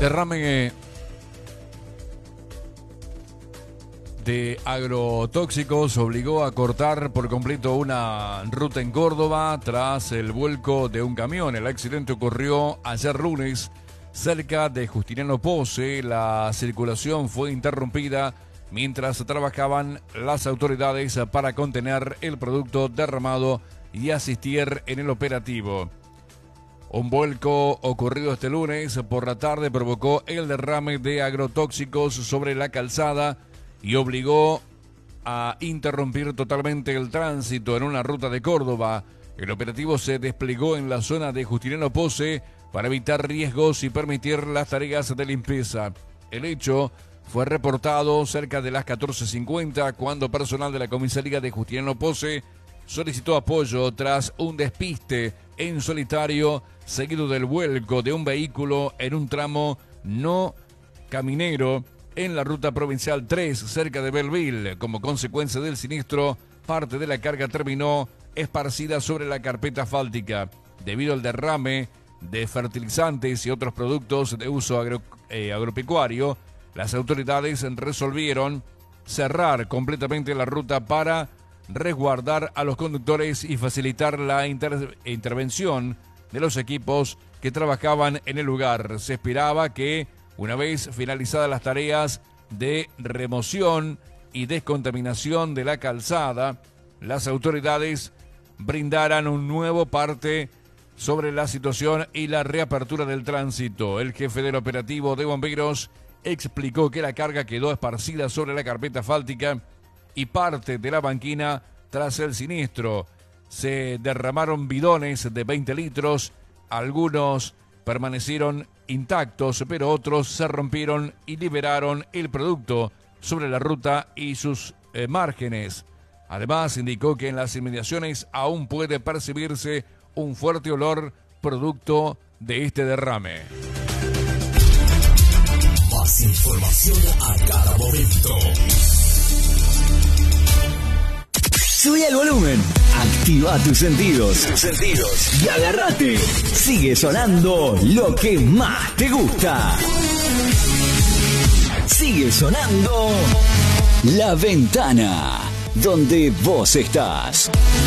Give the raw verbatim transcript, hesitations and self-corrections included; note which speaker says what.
Speaker 1: derrame de agrotóxicos obligó a cortar por completo una ruta en Córdoba tras el vuelco de un camión. El accidente ocurrió ayer lunes cerca de Justiniano Pose. La circulación fue interrumpida mientras trabajaban las autoridades para contener el producto derramado y asistir en el operativo. Un vuelco ocurrido este lunes por la tarde provocó el derrame de agrotóxicos sobre la calzada y obligó a interrumpir totalmente el tránsito en una ruta de Córdoba. El operativo se desplegó en la zona de Justiniano Pose para evitar riesgos y permitir las tareas de limpieza. El hecho fue reportado cerca de las catorce cincuenta cuando personal de la comisaría de Justiniano Pose solicitó apoyo tras un despiste en solitario seguido del vuelco de un vehículo en un tramo no caminero en la ruta provincial tres, cerca de Belleville. Como consecuencia del siniestro, parte de la carga terminó esparcida sobre la carpeta asfáltica. Debido al derrame de fertilizantes y otros productos de uso agro, eh, agropecuario, las autoridades resolvieron cerrar completamente la ruta para resguardar a los conductores y facilitar la inter- intervención de los equipos que trabajaban en el lugar. Se esperaba que una vez finalizadas las tareas de remoción y descontaminación de la calzada, las autoridades brindaran un nuevo parte sobre la situación y la reapertura del tránsito. El jefe del operativo de bomberos explicó que la carga quedó esparcida sobre la carpeta asfáltica y parte de la banquina tras el siniestro. Se derramaron bidones de veinte litros, algunos permanecieron intactos, pero otros se rompieron y liberaron el producto sobre la ruta y sus eh, márgenes. Además, indicó que en las inmediaciones aún puede percibirse un fuerte olor producto de este derrame.
Speaker 2: Más información a cada momento. Sube el volumen, activa tus sentidos, tus sentidos y agárrate. Sigue sonando lo que más te gusta. Sigue sonando La Ventana, donde vos estás.